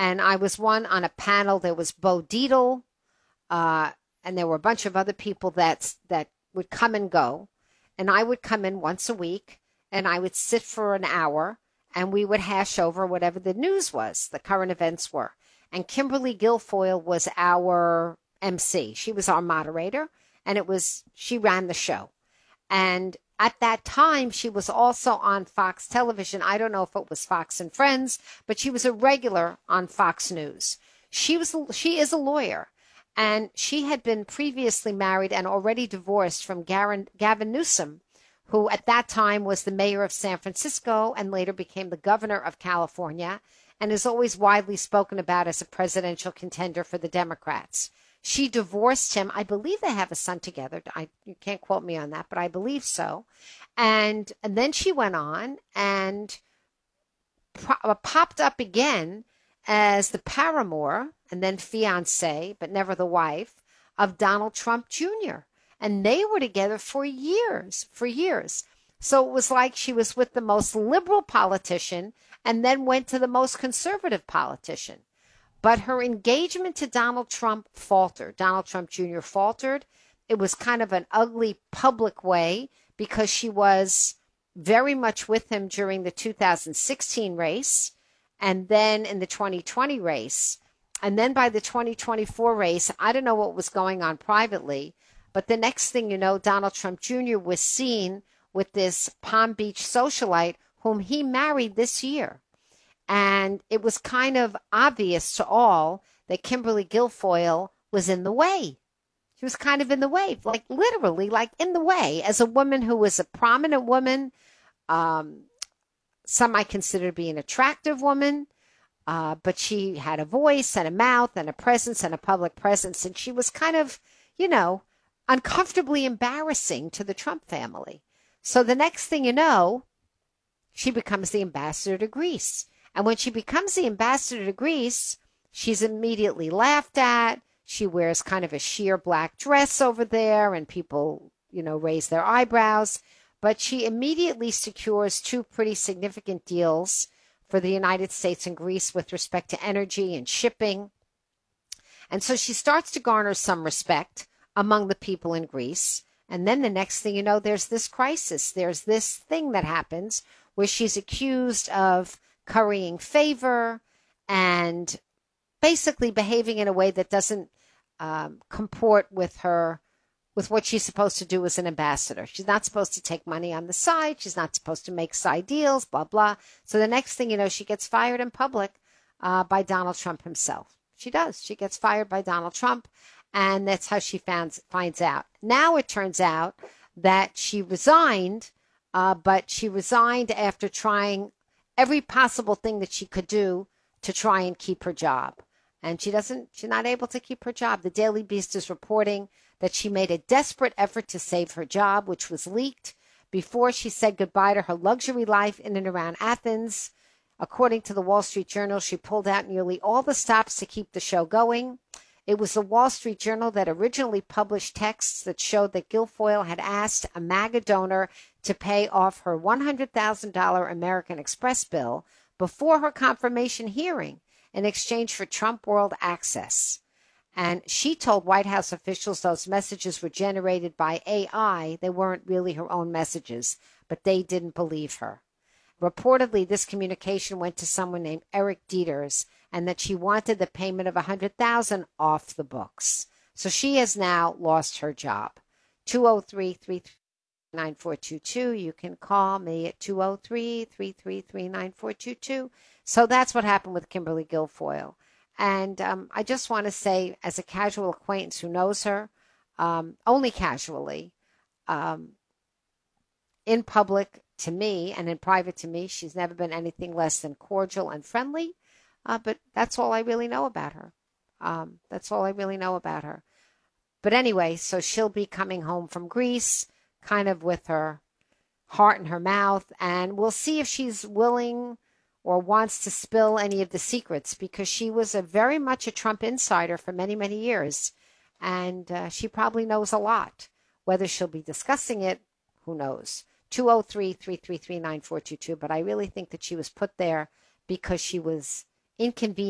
And I was one on a panel. There was Bo Dietl, and there were a bunch of other people that would come and go. And I would come in once a week, and I would sit for an hour, and we would hash over whatever the news was, the current events were. And Kimberly Guilfoyle was our MC. She was our moderator, and she ran the show. And at that time, she was also on Fox Television. I don't know if it was Fox and Friends, but she was a regular on Fox News. She is a lawyer, and she had been previously married and already divorced from Gavin Newsom, who at that time was the mayor of San Francisco and later became the governor of California, and is always widely spoken about as a presidential contender for the Democrats. She divorced him. I believe they have a son together. You can't quote me on that, but I believe so. And then she went on and popped up again as the paramour and then fiancé, but never the wife, of Donald Trump Jr. And they were together for years. So it was like she was with the most liberal politician and then went to the most conservative politician. But her engagement to Donald Trump faltered. Donald Trump Jr. faltered. It was kind of an ugly public way because she was very much with him during the 2016 race and then in the 2020 race. And then by the 2024 race, I don't know what was going on privately, but the next thing you know, Donald Trump Jr. was seen with this Palm Beach socialite whom he married this year. And it was kind of obvious to all that Kimberly Guilfoyle was in the way. She was kind of in the way, like literally like in the way as a woman who was a prominent woman. Some I consider to be an attractive woman, but she had a voice and a mouth and a presence and a public presence. And she was kind of, uncomfortably embarrassing to the Trump family. So the next thing you know, she becomes the ambassador to Greece. And when she becomes the ambassador to Greece, she's immediately laughed at. She wears kind of a sheer black dress over there, and people, raise their eyebrows. But she immediately secures two pretty significant deals for the United States and Greece with respect to energy and shipping. And so she starts to garner some respect among the people in Greece. And then the next thing you know, there's this crisis. There's this thing that happens where she's accused of currying favor and basically behaving in a way that doesn't comport with what she's supposed to do as an ambassador. She's not supposed to take money on the side. She's not supposed to make side deals, blah, blah. So the next thing you know, she gets fired in public by Donald Trump himself. She does. She gets fired by Donald Trump, and that's how she finds out. Now it turns out that she resigned, but she resigned after trying every possible thing that she could do to try and keep her job. And she's not able to keep her job. The Daily Beast is reporting that she made a desperate effort to save her job, which was leaked before she said goodbye to her luxury life in and around Athens. According to the Wall Street Journal, she pulled out nearly all the stops to keep the show going. It was the Wall Street Journal that originally published texts that showed that Guilfoyle had asked a MAGA donor to pay off her $100,000 American Express bill before her confirmation hearing in exchange for Trump World access. And she told White House officials those messages were generated by AI. They weren't really her own messages, but they didn't believe her. Reportedly, this communication went to someone named Eric Dieters, and that she wanted the payment of $100,000 off the books. So she has now lost her job. 203-333-9422. You can call me at 203-333-9422. So that's what happened with Kimberly Guilfoyle. And I just want to say, as a casual acquaintance who knows her, only casually, in public to me and in private to me, she's never been anything less than cordial and friendly. But that's all I really know about her. But anyway, so she'll be coming home from Greece, kind of with her heart in her mouth, and we'll see if she's willing or wants to spill any of the secrets, because she was very much a Trump insider for many, many years, and she probably knows a lot. Whether she'll be discussing it, who knows? 203-333-9422, but I really think that she was put there because she was inconvenient